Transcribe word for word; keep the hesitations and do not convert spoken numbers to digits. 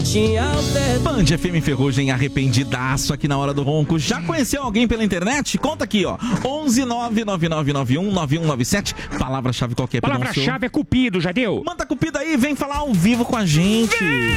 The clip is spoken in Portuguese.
Band F M Ferrugem, arrependidaço aqui na Hora do Ronco. Já conheceu alguém pela internet? Conta aqui, ó. onze nove nove nove nove um nove um nove sete. Palavra-chave qualquer. Palavra-chave é cupido, já deu? Manda cupido aí, vem falar ao vivo com a gente.